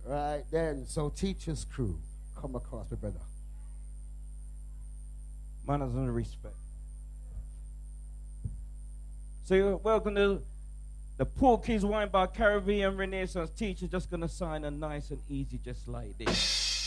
Right then, so Teacher's Crew, come across my brother. Manners and respect. So you're welcome to the Porky's Wine Bar Caribbean Renaissance. Teacher just gonna sign a nice and easy just like this.